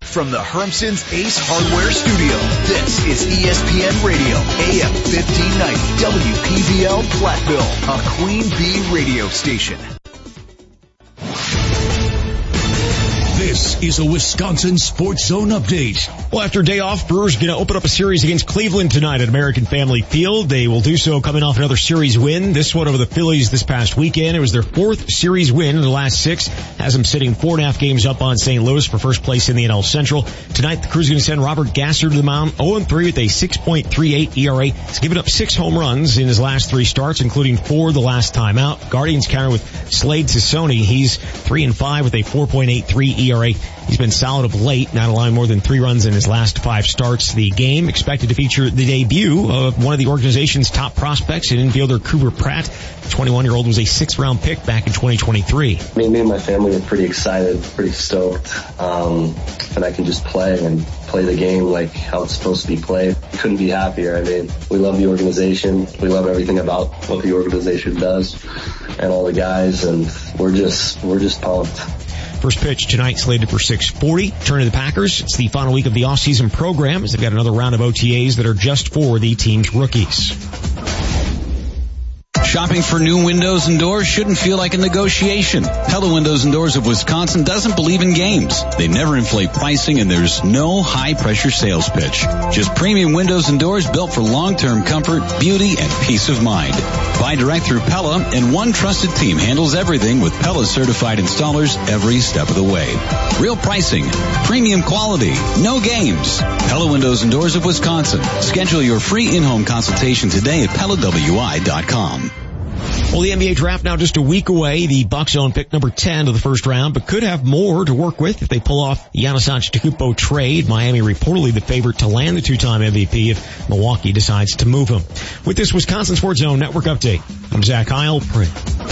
from the Hermson's Ace Hardware Studio, this is ESPN Radio, AM 1590, WPVL Platteville, a Queen Bee radio station. This is a Wisconsin Sports Zone update. Well, after a day off, Brewers are going to open up a series against Cleveland tonight at American Family Field. They will do so coming off another series win. This one over the Phillies this past weekend. It was their fourth series win in the last 6. Has them sitting 4.5 games up on St. Louis for first place in the NL Central. Tonight, the Crew's going to send Robert Gasser to the mound, 0-3 with a 6.38 ERA. He's given up 6 home runs in his last 3 starts, including 4 the last time out. Guardians counter with Slade Sassoni. He's 3-5 with a 4.83 ERA. He's been solid of late, not allowing more than 3 runs in his last 5 starts. The game expected to feature the debut of one of the organization's top prospects, infielder Cooper Pratt. The 21-year-old was a 6th-round pick back in 2023. Me and my family are pretty excited, pretty stoked, and I can just play the game like how it's supposed to be played. Couldn't be happier. I mean, we love the organization. We love everything about what the organization does and all the guys, and we're just pumped. First pitch tonight slated for 6:40. Turn to the Packers. It's the final week of the offseason program as they've got another round of OTAs that are just for the team's rookies. Shopping for new windows and doors shouldn't feel like a negotiation. Pella Windows and Doors of Wisconsin doesn't believe in games. They never inflate pricing, and there's no high-pressure sales pitch. Just premium windows and doors built for long-term comfort, beauty, and peace of mind. Buy direct through Pella, and one trusted team handles everything with Pella certified installers every step of the way. Real pricing, premium quality, no games. Pella Windows and Doors of Wisconsin. Schedule your free in-home consultation today at PellaWI.com. Well, the NBA draft now just a week away. The Bucks own pick number 10 of the first round, but could have more to work with if they pull off the Giannis Antetokounmpo trade. Miami reportedly the favorite to land the 2-time MVP if Milwaukee decides to move him. With this Wisconsin Sports Zone Network update, I'm Zach Heil.